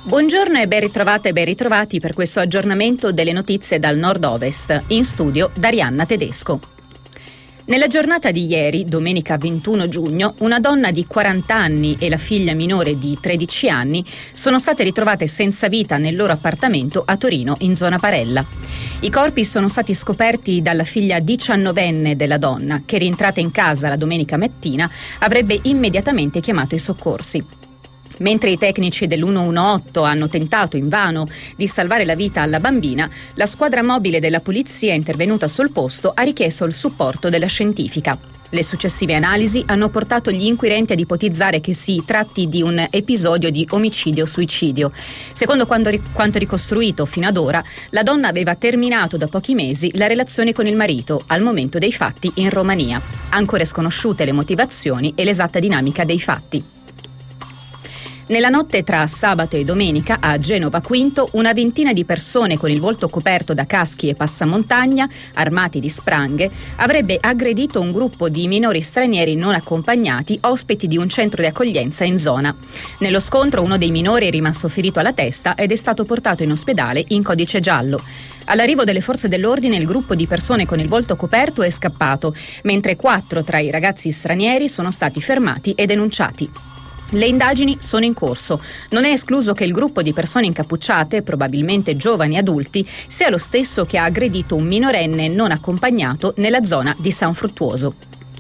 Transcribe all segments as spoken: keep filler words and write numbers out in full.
Buongiorno e ben ritrovate e ben ritrovati per questo aggiornamento delle notizie dal nord-ovest. In studio Darianna Tedesco. Nella giornata di ieri, domenica ventuno giugno, una donna di quaranta anni e la figlia minore di tredici anni sono state ritrovate senza vita nel loro appartamento a Torino, in zona Parella. I corpi sono stati scoperti dalla figlia diciannovenne della donna, che rientrata in casa la domenica mattina avrebbe immediatamente chiamato i soccorsi. Mentre i tecnici dell'uno-uno-otto hanno tentato invano di salvare la vita alla bambina, la squadra mobile della polizia intervenuta sul posto ha richiesto il supporto della scientifica. Le successive analisi hanno portato gli inquirenti ad ipotizzare che si tratti di un episodio di omicidio-suicidio. Secondo quanto ricostruito fino ad ora, la donna aveva terminato da pochi mesi la relazione con il marito al momento dei fatti in Romania. Ancora sconosciute le motivazioni e l'esatta dinamica dei fatti. Nella notte tra sabato e domenica a Genova Quinto una ventina di persone con il volto coperto da caschi e passamontagna, armati di spranghe, avrebbe aggredito un gruppo di minori stranieri non accompagnati, ospiti di un centro di accoglienza in zona. Nello scontro uno dei minori è rimasto ferito alla testa ed è stato portato in ospedale in codice giallo. All'arrivo delle forze dell'ordine il gruppo di persone con il volto coperto è scappato, mentre quattro tra i ragazzi stranieri sono stati fermati e denunciati. Le indagini sono in corso. Non è escluso che il gruppo di persone incappucciate, probabilmente giovani adulti, sia lo stesso che ha aggredito un minorenne non accompagnato nella zona di San Fruttuoso.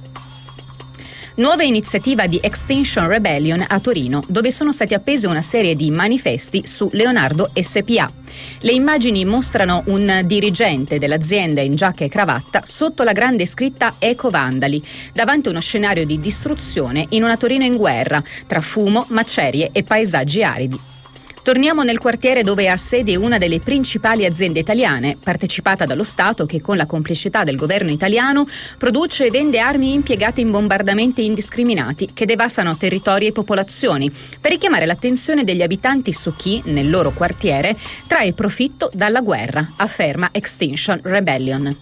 Nuova iniziativa di Extinction Rebellion a Torino, dove sono stati appesi una serie di manifesti su Leonardo S P A. Le immagini mostrano un dirigente dell'azienda in giacca e cravatta sotto la grande scritta Eco Vandali, davanti a uno scenario di distruzione in una Torino in guerra, tra fumo, macerie e paesaggi aridi. Torniamo nel quartiere dove ha sede una delle principali aziende italiane, partecipata dallo Stato che con la complicità del governo italiano produce e vende armi impiegate in bombardamenti indiscriminati che devastano territori e popolazioni, per richiamare l'attenzione degli abitanti su chi, nel loro quartiere, trae profitto dalla guerra, afferma Extinction Rebellion.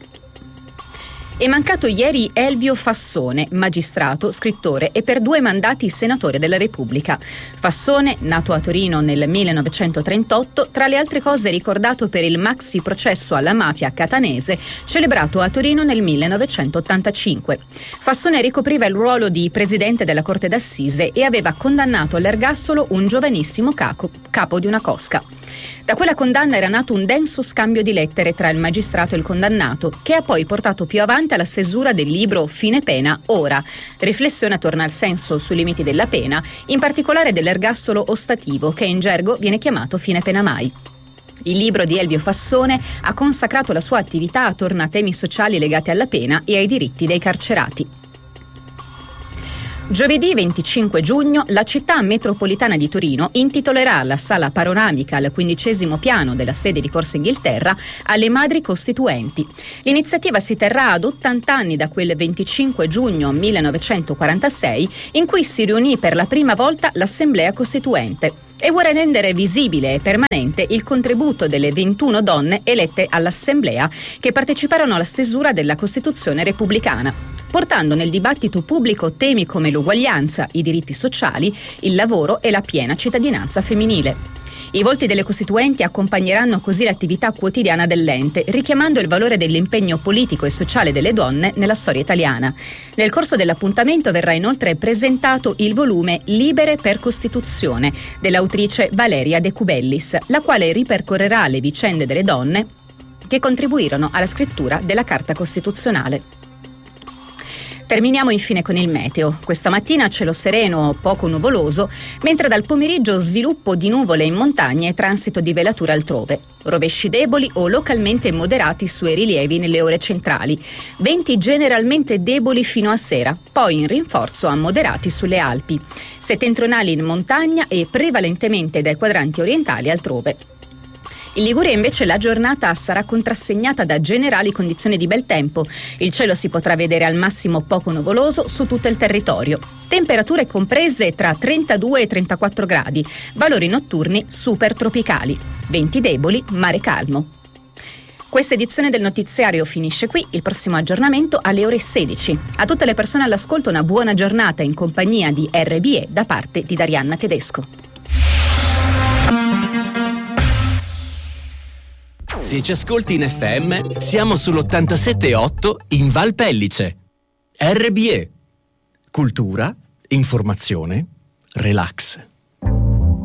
È mancato ieri Elvio Fassone, magistrato, scrittore e per due mandati senatore della Repubblica. Fassone, nato a Torino nel millenovecentotrentotto, tra le altre cose ricordato per il maxi processo alla mafia catanese celebrato a Torino nel millenovecentottantacinque. Fassone ricopriva il ruolo di presidente della Corte d'Assise e aveva condannato all'ergastolo un giovanissimo capo, capo di una cosca. Da quella condanna era nato un denso scambio di lettere tra il magistrato e il condannato, che ha poi portato più avanti alla stesura del libro Fine pena, ora, riflessione attorno al senso sui limiti della pena, in particolare dell'ergastolo ostativo, che in gergo viene chiamato fine pena mai. Il libro di Elvio Fassone ha consacrato la sua attività attorno a temi sociali legati alla pena e ai diritti dei carcerati. Giovedì venticinque giugno la città metropolitana di Torino intitolerà la sala panoramica al quindicesimo piano della sede di Corso Inghilterra alle Madri Costituenti. L'iniziativa si terrà ad ottanta anni da quel venticinque giugno millenovecentoquarantasei in cui si riunì per la prima volta l'Assemblea Costituente e vuole rendere visibile e permanente il contributo delle ventuno donne elette all'Assemblea che parteciparono alla stesura della Costituzione repubblicana, portando nel dibattito pubblico temi come l'uguaglianza, i diritti sociali, il lavoro e la piena cittadinanza femminile. I volti delle costituenti accompagneranno così l'attività quotidiana dell'ente, richiamando il valore dell'impegno politico e sociale delle donne nella storia italiana. Nel corso dell'appuntamento verrà inoltre presentato il volume Libere per Costituzione dell'autrice Valeria De Cubellis, la quale ripercorrerà le vicende delle donne che contribuirono alla scrittura della Carta Costituzionale. Terminiamo infine con il meteo. Questa mattina cielo sereno o poco nuvoloso, mentre dal pomeriggio sviluppo di nuvole in montagna e transito di velatura altrove. Rovesci deboli o localmente moderati sui rilievi nelle ore centrali. Venti generalmente deboli fino a sera, poi in rinforzo a moderati sulle Alpi. Settentrionali in montagna e prevalentemente dai quadranti orientali altrove. In Liguria invece la giornata sarà contrassegnata da generali condizioni di bel tempo. Il cielo si potrà vedere al massimo poco nuvoloso su tutto il territorio. Temperature comprese tra trentadue e trentaquattro gradi, valori notturni super tropicali. Venti deboli, mare calmo. Questa edizione del notiziario finisce qui, il prossimo aggiornamento alle ore sedici. A tutte le persone all'ascolto una buona giornata in compagnia di R B E da parte di Darianna Tedesco. Se ci ascolti in F M, siamo sull'ottantasette virgola otto in Val Pellice. R B E. Cultura, informazione, relax.